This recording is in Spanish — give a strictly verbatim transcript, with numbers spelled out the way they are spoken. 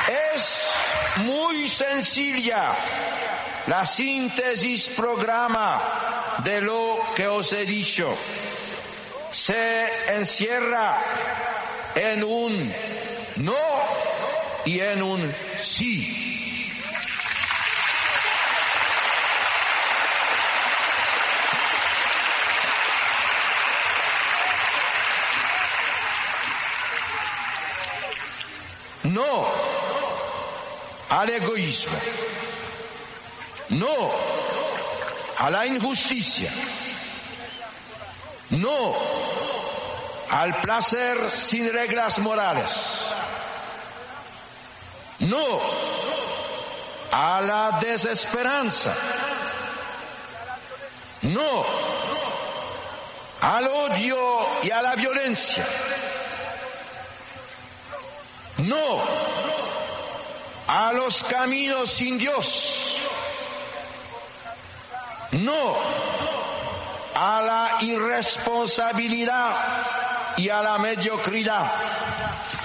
Es muy sencilla la síntesis programa de lo que os he dicho. Se encierra en un no y en un sí. No al egoísmo, no a la injusticia, no al placer sin reglas morales, no a la desesperanza, no al odio y a la violencia, no a los caminos sin Dios, no a la irresponsabilidad y a la mediocridad.